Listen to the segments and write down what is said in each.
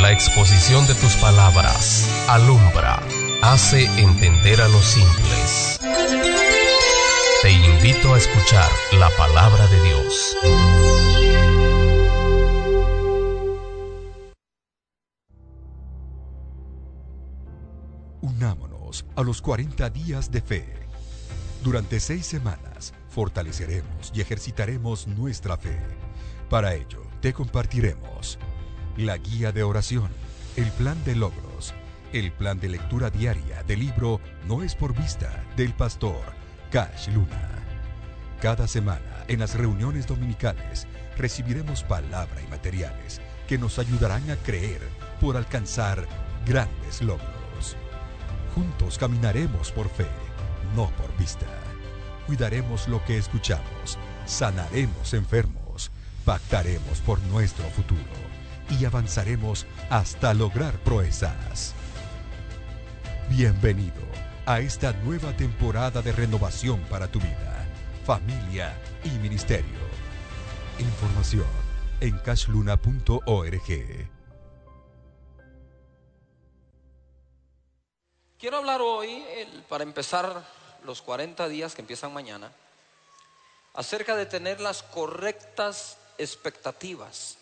La exposición de tus palabras alumbra, hace entender a los simples. Te invito a escuchar la palabra de Dios. Unámonos a los 40 días de fe. Durante 6 semanas fortaleceremos y ejercitaremos nuestra fe. Para ello, te compartiremos la guía de oración, el plan de logros, el plan de lectura diaria del libro No es por vista del pastor Cash Luna. Cada semana, en las reuniones dominicales, recibiremos palabra y materiales que nos ayudarán a creer por alcanzar grandes logros. Juntos caminaremos por fe, no por vista. Cuidaremos lo que escuchamos, sanaremos enfermos, pactaremos por nuestro futuro y avanzaremos hasta lograr proezas. Bienvenido a esta nueva temporada de renovación para tu vida, familia y ministerio. Información en cashluna.org. Quiero hablar hoy, para empezar los 40 días que empiezan mañana, acerca de tener las correctas expectativas.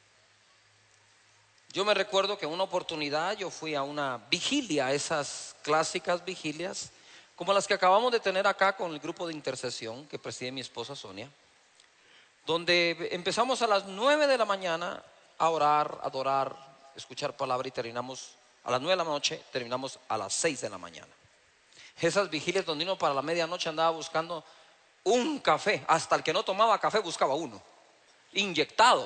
Yo me recuerdo que en una oportunidad yo fui a una vigilia, esas clásicas vigilias, como las que acabamos de tener acá con el grupo de intercesión que preside mi esposa Sonia, donde empezamos a las 9 de la mañana a orar, a adorar, escuchar palabra y terminamos a las 9 de la noche, terminamos a las 6 de la mañana. Esas vigilias donde uno para la medianoche andaba buscando un café, hasta el que no tomaba café buscaba uno, inyectado.